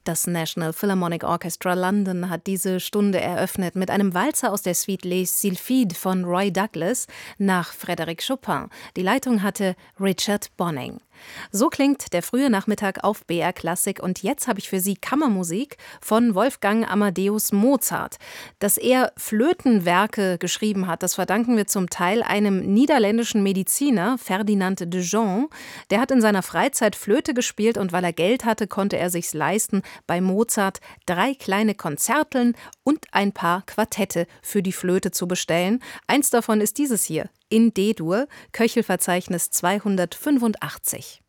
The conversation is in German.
Das National Philharmonic Orchestra London hat diese Stunde eröffnet mit einem Walzer aus der Suite Les Sylphides von Roy Douglas nach Frédéric Chopin. Die Leitung hatte Richard Bonning. So klingt der frühe Nachmittag auf BR Klassik und jetzt habe ich für Sie Kammermusik von Wolfgang Amadeus Mozart. Dass er Flötenwerke geschrieben hat, das verdanken wir zum Teil einem niederländischen Mediziner, Ferdinand de Jong. Der hat in seiner Freizeit Flöte gespielt und weil er Geld hatte, konnte er sich's leisten, bei Mozart 3 kleine Konzerteln und ein paar Quartette für die Flöte zu bestellen. Eins davon ist dieses hier, in D-Dur, Köchelverzeichnis 285.